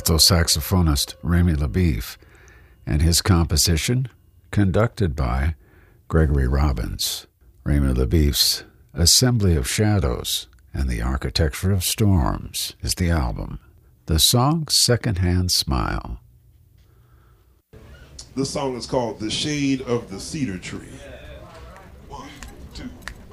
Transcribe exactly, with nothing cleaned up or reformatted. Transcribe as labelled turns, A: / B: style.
A: alto saxophonist Rami LaBeef, and his composition, conducted by Gregory Robbins. Rami LaBeef's Assembly of Shadows and the Architecture of Storms is the album. The song Secondhand Smile.
B: This song is called The Shade of the Cedar Tree.